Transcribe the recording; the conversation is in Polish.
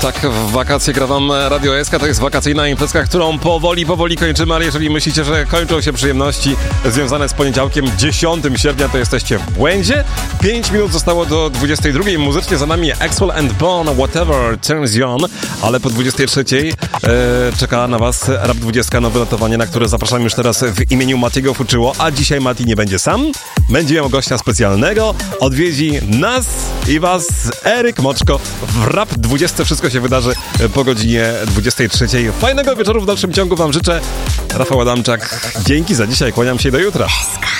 Tak, w wakacje gra wam Radio SK, to jest wakacyjna imprezka, którą powoli kończymy, ale jeżeli myślicie, że kończą się przyjemności związane z poniedziałkiem 10 sierpnia, to jesteście w błędzie. 5 minut zostało do 22. Muzycznie za nami Axwell and Bone, Whatever Turns You On, ale po 23 czeka na was Rap 20, nowe notowanie, na które zapraszam już teraz w imieniu Matiego Fuczyło, a dzisiaj Mati nie będzie sam, będzie miał gościa specjalnego, odwiedzi nas i was Eryk Moczko w Rap 20. Wszystko się wydarzy po godzinie 23. Fajnego wieczoru w dalszym ciągu wam życzę. Rafał Adamczak, dzięki za dzisiaj, kłaniam się do jutra.